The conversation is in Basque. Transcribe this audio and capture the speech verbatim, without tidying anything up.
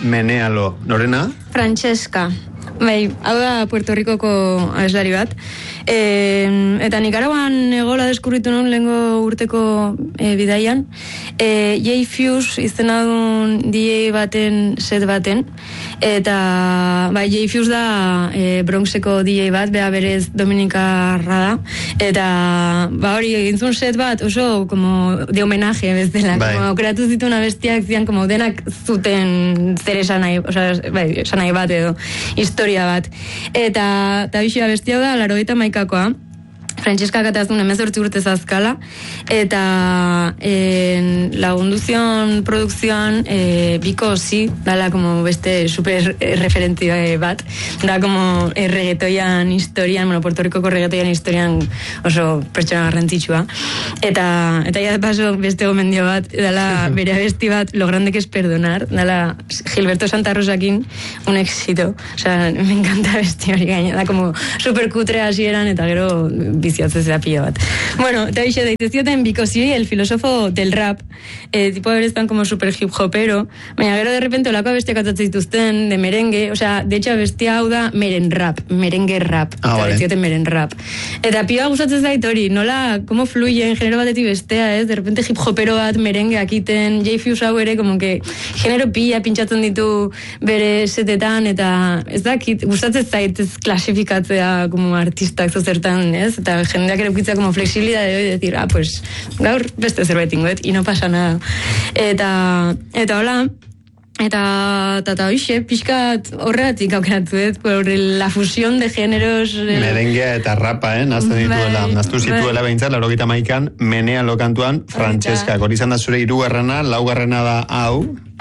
Menealo. Norena? Francesca. Bai, hau da Puerto Ricoko abeslari bat. E, eta Nicaraguan egola deskurritu non lehengo urteko e, bidaian. E, J-Fuse izena duen D J baten, set baten. Eta, bai, J-Fuse da e, Bronxeko D J bat, beha berez Dominikarra da. Eta, ba hori, egintzun set bat oso como de homenaje bezala. Bai. Como kreatu zituen abestiak zian, como denak zuten zer esan nahi, oza, bai, esan nahi bat edo historia bat. Eta, eta bixi abesti hau da, larogeita maikakoa. Francesca katazun emezortzi urte zazkala, eta en, lagunduzion produkzioan e, biko zi, dala como beste super referenti bat, da como erregetoian historian, bueno, Puerto Ricoko regetoian historian oso pertsona garrantzitsua, eta eta ya de paso beste gomendio bat, dala bere abesti bat, Lo grande que es perdonar, dala Gilberto Santa Rosakin, un éxito, o sea, me encanta besti hori gaina, da como super kutre hasieran, eta gero biziatzea pila bat. Bueno, eta bixe daitezioten Bikozi, el filósofo del rap, eh, tipo bereztan como super hip hopero, baina gero de repente olako abestiak atatzen dituzten de merengue, o sea, de hecho abestia hau da meren rap, merengue rap, ah, vale. daitezioten meren rap. Eta pila gustatzen zait hori, nola, como fluye en genero batetik bestea, ez, de repente hip hopero bat merengue akiten, J-Fuse hau ere, como que genero pila pintxatzen ditu bere setetan, eta ez dakit, gustatzen zait ez klasifikatzea como artistak zozertan, ez, eta jendeak ere ukitza como flexibilidade de decir, ah, pues, gaur beste zerbait ingoet, y no pasa nada. Eta, eta hola, eta, eta, eta, oixe, pixkat horregatik aukeratu, ez, por la fusión de géneros. Eh, Merengea eta rapa, eh, nazten dituela, naztu zituela behintzat, laurogeita maikan, Menealo kantuan, Francesca, hori izan da zure hirugarrena, laugarrena da hau,